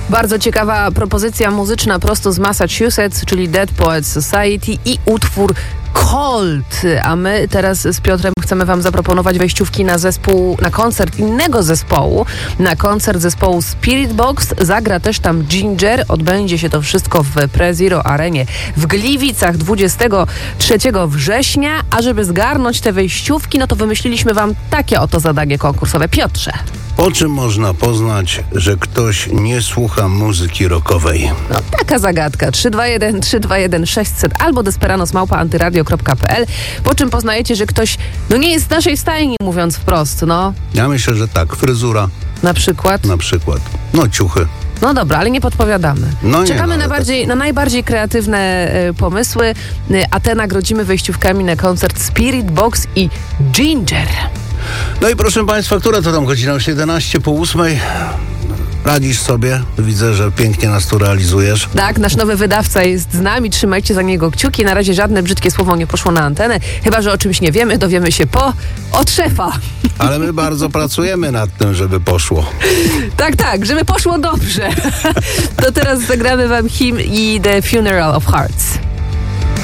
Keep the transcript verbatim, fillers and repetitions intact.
Bardzo ciekawa propozycja muzyczna prosto z Massachusetts, czyli Dead Poets Society i utwór Cold. A my teraz z Piotrem chcemy wam zaproponować wejściówki na zespół, na koncert innego zespołu, na koncert zespołu Spirit Box. Zagra też tam Ginger. Odbędzie się to wszystko w Preziro Arenie w Gliwicach dwudziestego trzeciego września. A żeby zgarnąć te wejściówki, no to wymyśliliśmy wam takie oto zadanie konkursowe. Piotrze. Po czym można poznać, że ktoś nie słucha muzyki rockowej? No taka zagadka. trzy dwa jeden trzy dwa jeden sześćset albo desperanos małpa antyradio kropka p l. Po czym poznajecie, że ktoś no nie jest z naszej stajni, mówiąc wprost, no. Ja myślę, że tak. Fryzura. Na przykład? Na przykład. No ciuchy. No dobra, ale nie podpowiadamy. No nie, Czekamy no, na, bardziej, tak. na najbardziej kreatywne y, pomysły, y, a te nagrodzimy wejściówkami na koncert Spirit Box i Ginger. No i proszę Państwa, która to tam godzina? Już jedenaście po ósmej. Radzisz sobie. Widzę, że pięknie nas tu realizujesz. Tak, nasz nowy wydawca jest z nami. Trzymajcie za niego kciuki. Na razie żadne brzydkie słowo nie poszło na antenę. Chyba że o czymś nie wiemy, dowiemy się po od szefa. Ale my bardzo pracujemy nad tym, żeby poszło. Tak, tak, żeby poszło dobrze. To teraz zagramy wam hymn i The Funeral of Hearts.